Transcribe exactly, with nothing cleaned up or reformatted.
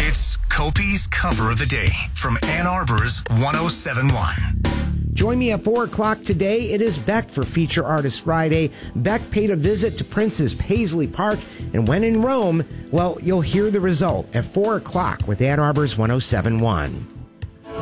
It's Kopi's Cover of the Day from Ann Arbor's one oh seven point one. Join me at four o'clock today. It is Beck for Feature Artist Friday. Beck paid a visit to Prince's Paisley Park, and when in Rome, well, you'll hear the result at four o'clock with Ann Arbor's one oh seven point one.